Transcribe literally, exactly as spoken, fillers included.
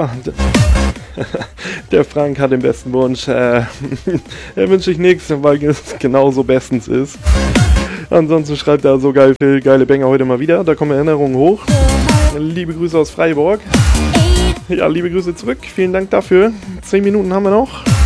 Ja, der Frank hat den besten Wunsch. Äh, er wünscht sich nichts, weil es genauso bestens ist. Ansonsten schreibt er so geil viel geile Banger heute mal wieder. Da kommen Erinnerungen hoch. Liebe Grüße aus Freiburg. Ja, liebe Grüße zurück. Vielen Dank dafür. Zehn Minuten haben wir noch.